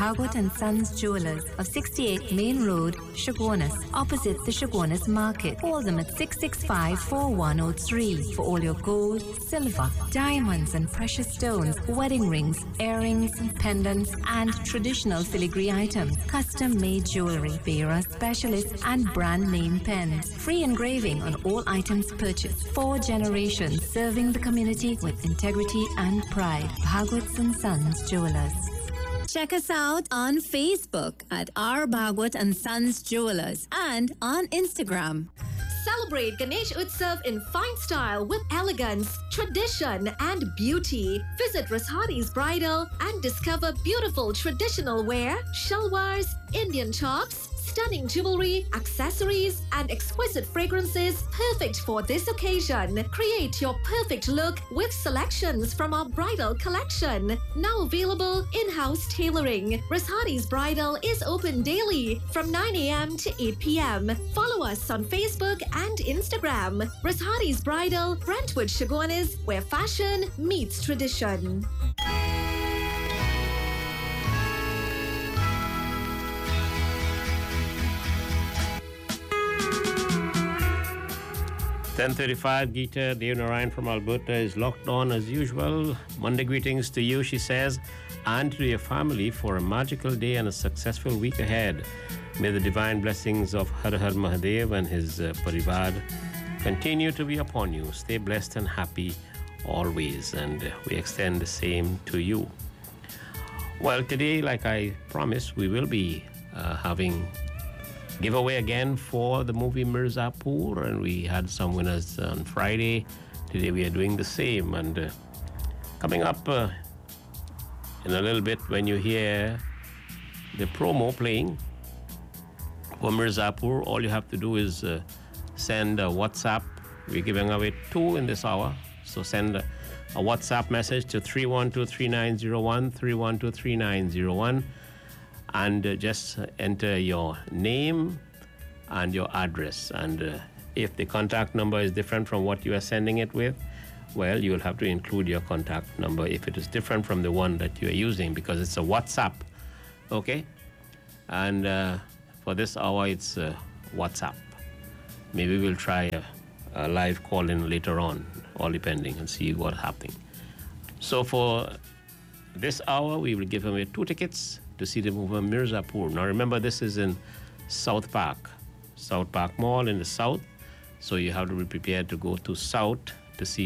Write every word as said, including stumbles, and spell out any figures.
Bhagwat and Sons Jewelers of sixty-eight Main Road, Chaguanas, opposite the Chaguanas Market. Call them at six six five, four one zero three for all your gold, silver, diamonds and precious stones, wedding rings, earrings, pendants and traditional filigree items, custom-made jewelry, Vera specialists and brand name pens. Free engraving on all items purchased. Four generations serving the community with integrity and pride. Bhagwat and Sons Jewelers. Check us out on Facebook at R. Bhagwat and Sons Jewelers and on Instagram. Celebrate Ganesh Utsav in fine style with elegance, tradition, and beauty. Visit Rashadi's Bridal and discover beautiful traditional wear, shalwars, Indian tops, stunning jewelry, accessories, and exquisite fragrances perfect for this occasion. Create your perfect look with selections from our bridal collection. Now available in-house tailoring. Rashadi's Bridal is open daily from nine a.m. to eight p.m. Follow us on Facebook and Instagram. Rashadi's Bridal, Brentwood, Chaguanas, where fashion meets tradition. ten thirty-five, Geeta Dev Narayan from Alberta is locked on as usual. Monday greetings to you, she says, and to your family for a magical day and a successful week ahead. May the divine blessings of Har Har Mahadev and his uh, Parivar continue to be upon you. Stay blessed and happy always, and uh, we extend the same to you. Well, today, like I promised, we will be uh, having giveaway again for the movie Mirzapur, and we had some winners on Friday. Today we are doing the same, and uh, coming up uh, in a little bit when you hear the promo playing for Mirzapur, all you have to do is uh, send a WhatsApp. We're giving away two in this hour, so send a, a WhatsApp message to three one two, three nine zero one, three one two, three nine zero one. And uh, just enter your name and your address. And uh, if the contact number is different from what you are sending it with, well, you'll have to include your contact number if it is different from the one that you are using, because it's a WhatsApp, okay? And uh, for this hour, it's uh, WhatsApp. Maybe we'll try a, a live call-in later on, all depending, and see what's happening. So for this hour, we will give away two tickets to see the movie Mirzapur. Now remember, this is in South Park, South Park Mall in the south, so you have to be prepared to go to South to see